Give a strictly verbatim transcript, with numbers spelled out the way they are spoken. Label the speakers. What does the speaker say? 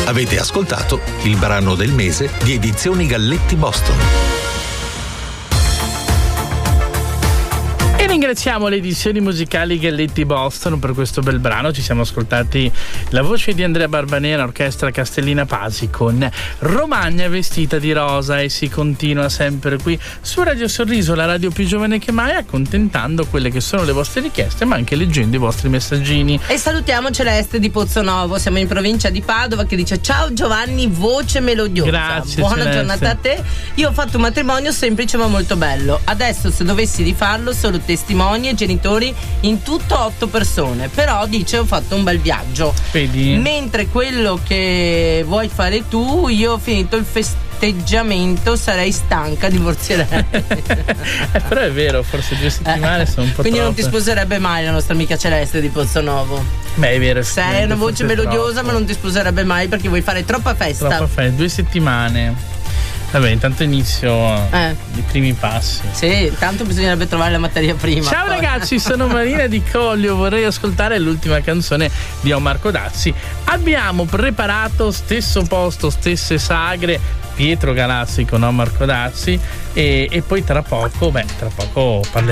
Speaker 1: Avete ascoltato il brano del mese di Edizioni Galletti Boston.
Speaker 2: E ringraziamo le edizioni musicali Galletti Boston per questo bel brano. Ci siamo ascoltati la voce di Andrea Barbanera, orchestra Castellina Pasi con Romagna vestita di rosa, e si continua sempre qui su Radio Sorriso, la radio più giovane che mai, accontentando quelle che sono le vostre richieste, ma anche leggendo i vostri messaggini.
Speaker 3: E salutiamo Celeste di Pozzonovo, siamo in provincia di Padova, che dice: ciao Giovanni, voce melodiosa.
Speaker 2: Grazie,
Speaker 3: buona
Speaker 2: Celeste.
Speaker 3: Giornata a te. Io ho fatto un matrimonio semplice ma molto bello. Adesso, se dovessi rifarlo, solo testimoni e genitori, in tutto otto persone. Però dice: ho fatto un bel viaggio.
Speaker 2: Vedi?
Speaker 3: Mentre quello che vuoi fare tu, io ho finito il festeggiamento, sarei stanca, divorzierei.
Speaker 2: eh, però è vero, forse due settimane
Speaker 3: Eh,
Speaker 2: sono un po'
Speaker 3: quindi
Speaker 2: troppe.
Speaker 3: non ti sposerebbe mai la nostra amica Celeste di Pozzonovo.
Speaker 2: Beh, è vero.
Speaker 3: Sei una voce melodiosa, ma non ti sposerebbe mai perché vuoi fare troppa festa.
Speaker 2: Troppo fare due settimane. Vabbè, intanto inizio
Speaker 3: Eh.
Speaker 2: i primi passi.
Speaker 3: Sì, tanto bisognerebbe trovare la materia prima.
Speaker 2: Ciao
Speaker 3: poi.
Speaker 2: ragazzi, sono Marina Di Collio, vorrei ascoltare l'ultima canzone di Omar Codazzi. Abbiamo preparato stesso posto, stesse sagre, Pietro Galassi con Omar Codazzi, e, e poi tra poco, beh, tra poco parleremo